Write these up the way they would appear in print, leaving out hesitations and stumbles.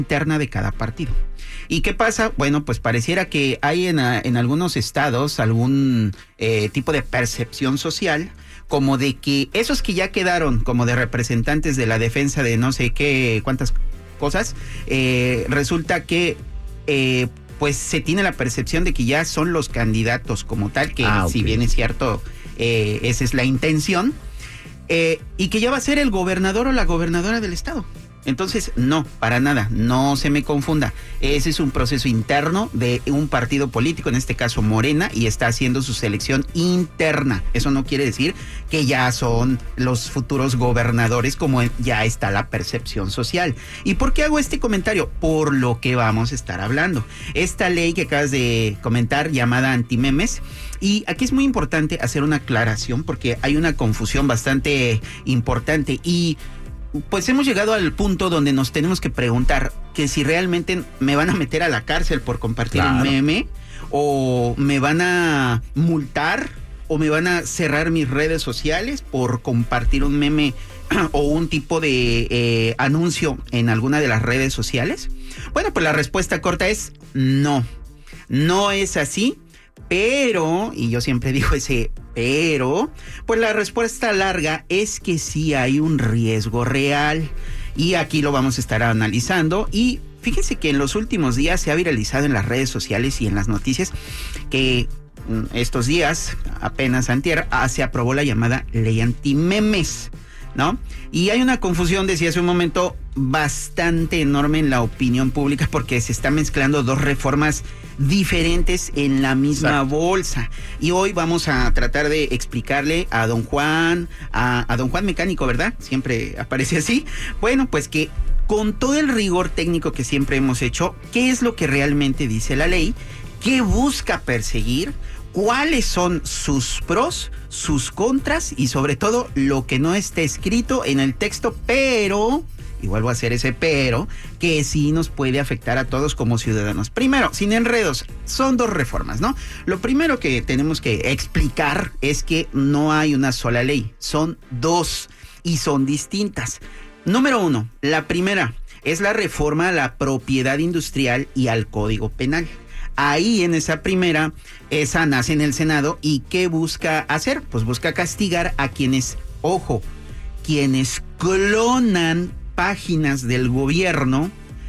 interna de cada partido. ¿Y qué pasa? Bueno, pues pareciera que hay en algunos estados algún tipo de percepción social, como de que esos que ya quedaron como de representantes de la defensa de no sé qué, cuántas cosas, resulta que pues se tiene la percepción de que ya son los candidatos como tal, que okay, si bien es cierto, esa es la intención, y que ya va a ser el gobernador o la gobernadora del estado. Entonces, no, para nada, no se me confunda. Ese es un proceso interno de un partido político, en este caso Morena, y está haciendo su selección interna. Eso no quiere decir que ya son los futuros gobernadores, como ya está la percepción social. ¿Y por qué hago este comentario? Por lo que vamos a estar hablando. Esta ley que acabas de comentar, llamada antimemes, y aquí es muy importante hacer una aclaración porque hay una confusión bastante importante y pues hemos llegado al punto donde nos tenemos que preguntar que si realmente me van a meter a la cárcel por compartir un meme, o me van a multar, o me van a cerrar mis redes sociales por compartir un meme o un tipo de anuncio en alguna de las redes sociales. Bueno, pues la respuesta corta es no, no es así. Pero, y yo siempre digo ese pero, pues la respuesta larga es que sí hay un riesgo real. Y aquí lo vamos a estar analizando. Y fíjense que en los últimos días se ha viralizado en las redes sociales y en las noticias que estos días, apenas antier, se aprobó la llamada ley antimemes, ¿no? Y hay una confusión, decía hace un momento, bastante enorme en la opinión pública porque se están mezclando dos reformas diferentes en la misma bolsa. Y hoy vamos a tratar de explicarle a don Juan, a don Juan Mecánico, ¿verdad? Siempre aparece así. Bueno, pues que con todo el rigor técnico que siempre hemos hecho, ¿qué es lo que realmente dice la ley? ¿Qué busca perseguir? ¿Cuáles son sus pros, sus contras y sobre todo lo que no está escrito en el texto, pero, y vuelvo a hacer ese pero, que sí nos puede afectar a todos como ciudadanos? Primero, sin enredos, son dos reformas, ¿no? Lo primero que tenemos que explicar es que no hay una sola ley, son dos y son distintas. Número uno, la primera es la reforma a la propiedad industrial y al Código Penal. Ahí en esa primera, esa nace en el Senado y ¿qué busca hacer? Pues busca castigar a quienes, ojo, quienes clonan páginas del gobierno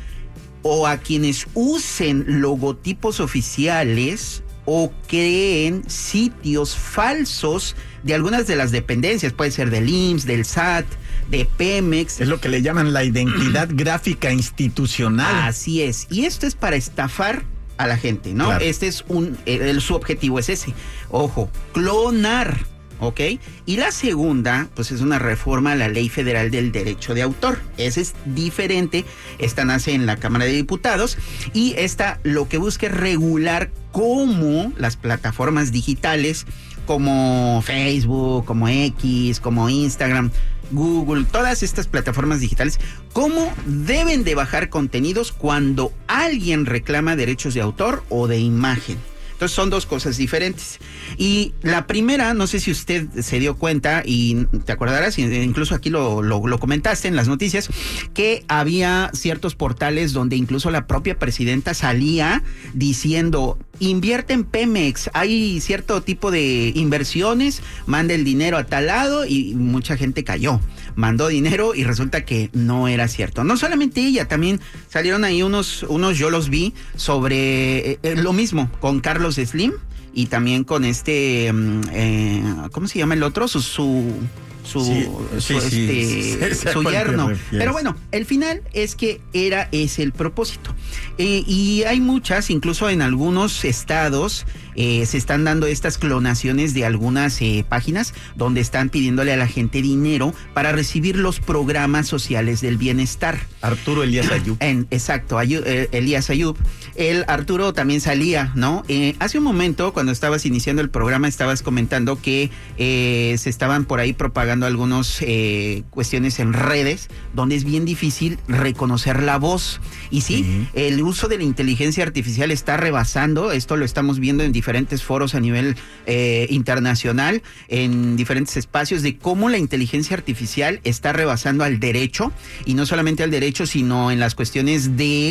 o a quienes usen logotipos oficiales o creen sitios falsos de algunas de las dependencias, puede ser del IMSS, del SAT, de Pemex. Es lo que le llaman la identidad gráfica institucional. Así es, y esto es para estafar a la gente, ¿no? Claro. Este es su objetivo es ese. Ojo, clonar, ¿ok? Y la segunda, pues es una reforma a la Ley Federal del Derecho de Autor. Esa es diferente. Esta nace en la Cámara de Diputados y esta lo que busca es regular cómo las plataformas digitales como Facebook, como X, como Instagram, Google, todas estas plataformas digitales, cómo deben de bajar contenidos cuando alguien reclama derechos de autor o de imagen. Entonces son dos cosas diferentes. Y la primera, no sé si usted se dio cuenta y te acordarás, incluso aquí lo comentaste en las noticias, que había ciertos portales donde incluso la propia presidenta salía diciendo: invierte en Pemex, hay cierto tipo de inversiones, manda el dinero a tal lado, y mucha gente cayó. Mandó dinero y resulta que no era cierto. No solamente ella, también salieron ahí unos yo los vi sobre lo mismo con Carlos Slim y también con ¿cómo se llama el otro? Su yerno. Pero bueno, el final es que es el propósito. Y hay muchas, incluso en algunos estados se están dando estas clonaciones de algunas páginas donde están pidiéndole a la gente dinero para recibir los programas sociales del bienestar. Arturo Elías Ayub. Exacto, Elías Ayub. Arturo también salía, ¿no? Hace un momento, cuando estabas iniciando el programa, estabas comentando que se estaban por ahí propagando algunas cuestiones en redes donde es bien difícil reconocer la voz. Y sí, el uso de la inteligencia artificial está rebasando, esto lo estamos viendo en diferentes foros a nivel internacional, en diferentes espacios, de cómo la inteligencia artificial está rebasando al derecho, y no solamente al derecho, sino en las cuestiones de